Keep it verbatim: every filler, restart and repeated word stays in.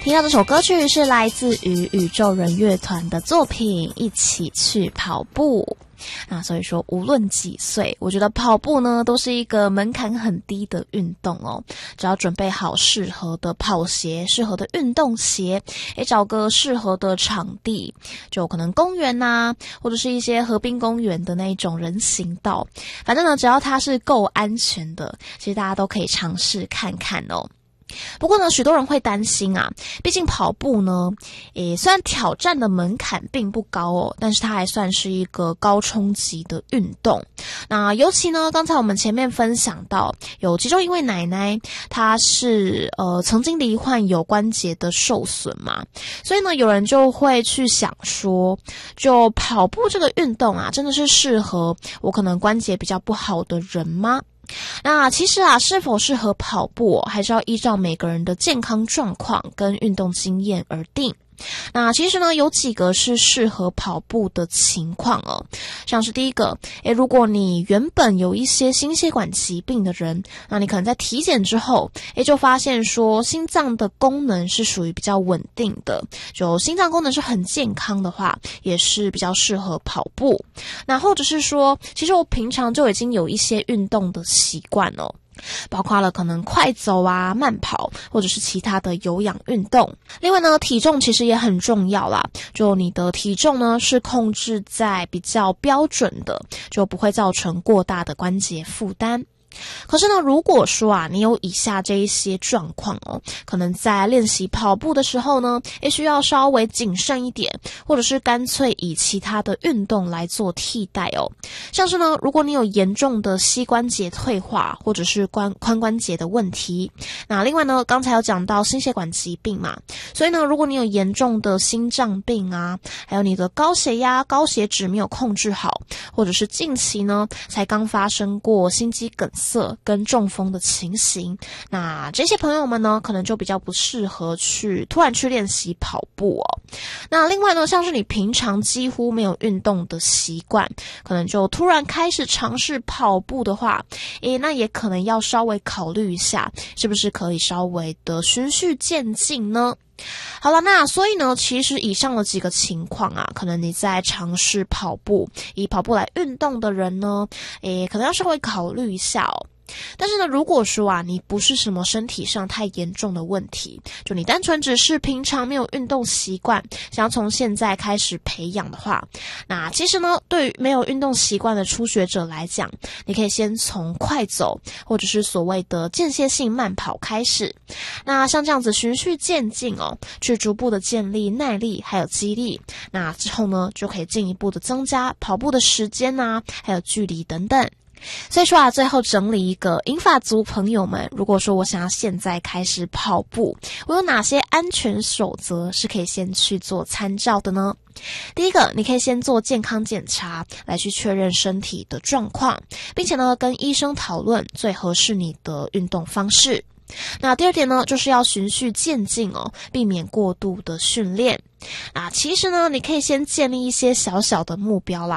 听到这首歌曲是来自于宇宙人乐团的作品《一起去跑步》。那所以说无论几岁，我觉得跑步呢都是一个门槛很低的运动哦。只要准备好适合的跑鞋，适合的运动鞋，诶找个适合的场地，就可能公园啊，或者是一些河滨公园的那种人行道，反正呢只要它是够安全的，其实大家都可以尝试看看哦。不过呢，许多人会担心啊，毕竟跑步呢，诶，虽然挑战的门槛并不高哦，但是它还算是一个高冲击的运动。那尤其呢，刚才我们前面分享到，有其中一位奶奶，她是呃曾经罹患有关节的受损嘛，所以呢，有人就会去想说，就跑步这个运动啊，真的是适合我可能关节比较不好的人吗？那其实啊，是否适合跑步，还是要依照每个人的健康状况跟运动经验而定。那其实呢，有几个是适合跑步的情况哦，像是第一个，诶，如果你原本有一些心血管疾病的人，那你可能在体检之后，诶，就发现说心脏的功能是属于比较稳定的，就心脏功能是很健康的话，也是比较适合跑步。那或者是说，其实我平常就已经有一些运动的习惯哦。包括了可能快走啊、慢跑，或者是其他的有氧运动。另外呢，体重其实也很重要啦，就你的体重呢是控制在比较标准的，就不会造成过大的关节负担。可是呢，如果说啊，你有以下这一些状况哦，可能在练习跑步的时候呢，也需要稍微谨慎一点，或者是干脆以其他的运动来做替代哦。像是呢，如果你有严重的膝关节退化，或者是关髋关节的问题，那另外呢，刚才有讲到心血管疾病嘛，所以呢，如果你有严重的心脏病啊，还有你的高血压、高血脂没有控制好，或者是近期呢才刚发生过心肌梗塞跟中风的情形，那这些朋友们呢，可能就比较不适合去突然去练习跑步哦。那另外呢，像是你平常几乎没有运动的习惯，可能就突然开始尝试跑步的话，诶，那也可能要稍微考虑一下，是不是可以稍微的循序渐进呢？好了，那所以呢，其实以上的几个情况啊，可能你在尝试跑步，以跑步来运动的人呢，诶，可能要稍微考虑一下哦。但是呢，如果说啊，你不是什么身体上太严重的问题，就你单纯只是平常没有运动习惯，想要从现在开始培养的话，那其实呢，对于没有运动习惯的初学者来讲，你可以先从快走或者是所谓的间歇性慢跑开始。那像这样子循序渐进哦，去逐步的建立耐力还有肌力，那之后呢，就可以进一步的增加跑步的时间啊，还有距离等等。所以说啊，最后整理一个银发族朋友们，如果说我想要现在开始跑步，我有哪些安全守则是可以先去做参照的呢？第一个，你可以先做健康检查，来去确认身体的状况，并且呢，跟医生讨论最合适你的运动方式。那第二点呢，就是要循序渐进哦，避免过度的训练。啊，其实呢，你可以先建立一些小小的目标啦，